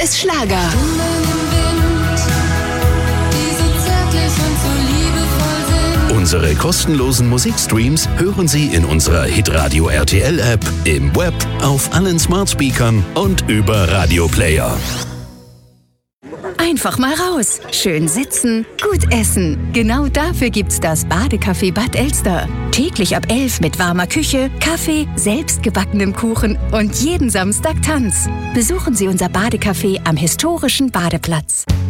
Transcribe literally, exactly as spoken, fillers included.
S Schlager. Unsere kostenlosen Musikstreams hören Sie in unserer Hitradio R T L App, im Web, auf allen Smart Speakern und über Radioplayer. Einfach mal raus. Schön sitzen, gut essen. Genau dafür gibt's das Badecafé Bad Elster. Täglich ab elf mit warmer Küche, Kaffee, selbstgebackenem Kuchen und jeden Samstag Tanz. Besuchen Sie unser Badecafé am historischen Badeplatz.